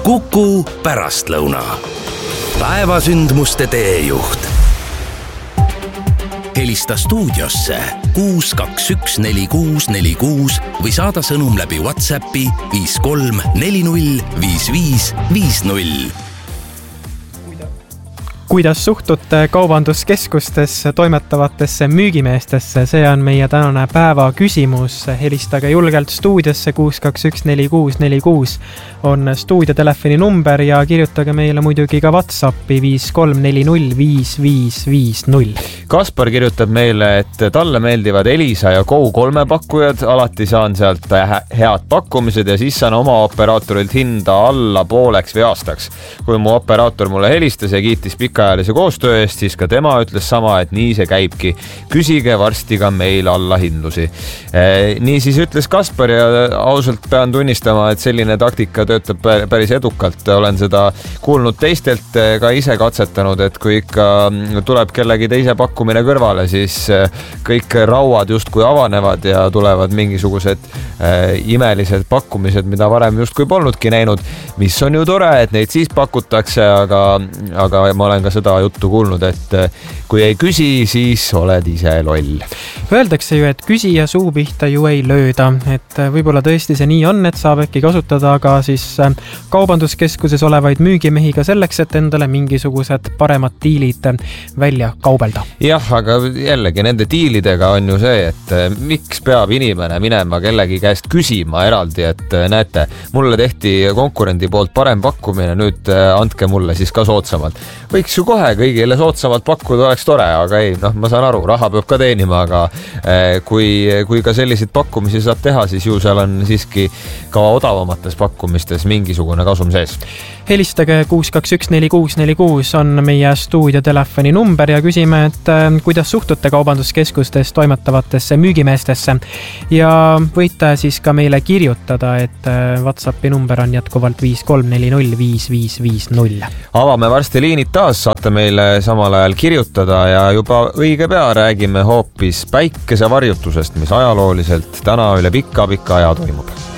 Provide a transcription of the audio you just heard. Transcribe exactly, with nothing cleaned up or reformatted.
Kuku pärastlõuna. Päevasündmuste teejuht. Helista stuudiosse kuus kaks üks neli kuus neli kuus või saada sõnum läbi WhatsAppi viis kolm neli null viis viis viis null. Kuidas suhtute kaubanduskeskustesse toimetavatesse müügimeestesse? See on meie tänane päeva küsimus. Helistage julgelt stuudiosse kuus kaks üks neli kuus neli kuus on stuudiotelefoni number ja kirjutage meile muidugi ka WhatsAppi viis kolm neli null viis viis viis null. Kaspar kirjutab meile, et talle meeldivad Elisa ja Go kolme pakkujad. Alati saan sealt head pakkumised ja siis saan oma operaatorilt hinda alla pooleks või aastaks. Kui mu operaator mulle helistas ja kiitis pikaajalise koostöö eest, siis ka tema ütles sama, et nii see käibki. Küsige varsti ka meil alla hindlusi. Nii siis ütles Kaspar ja ausalt pean tunnistama, et selline taktika töötab päris edukalt. Olen seda kuulnud teistelt, ka ise katsetanud, et kui ikka tuleb kellegi teise pakkumine kõrvale, siis kõik rauad justkui avanevad ja tulevad mingisugused imelised pakkumised, mida varem justkui polnudki näinud, mis on ju tore, et neid siis pakutakse, aga, aga ma olen ka seda juttu kuulnud, et kui ei küsi, siis oled ise loll. Öeldakse ju, et küsija suu pihta ju ei lööda, et võib-olla tõesti see nii on, et saab äkki kasutada ka siis kaubanduskeskuses olevaid müügimehi ka selleks, et endale mingisugused paremad diilid välja kaubelda. Jah, aga jällegi nende diilidega on ju see, et miks peab inimene minema kellegi käest küsima eraldi, et näete, mulle tehti konkurendi poolt parem pakkumine, nüüd andke mulle siis ka soodsamalt. Võiks ju kohe kõigile soodsamalt pakkuda, oleks tore, aga ei, noh, ma saan aru, raha peab ka teenima, aga kui, kui ka selliseid pakkumisi saab teha, siis ju seal on siiski ka odavamates pakkumistes mingisugune kasum sees. Helistage kuus kaks üks neli kuus neli kuus on meie stuudiotelefoni number ja küsime, et kuidas suhtute kaubanduskeskustes toimetavatesse müügimeestesse ja võite siis ka meile kirjutada, et WhatsAppi number on jätkuvalt viis kolm neli null viis viis viis null. Avame varsti liinid taas, saate meile samal ajal kirjutada ja juba õige pea räägime hoopis päikesevarjutusest, mis ajalooliselt täna üle pika-pika aja toimub.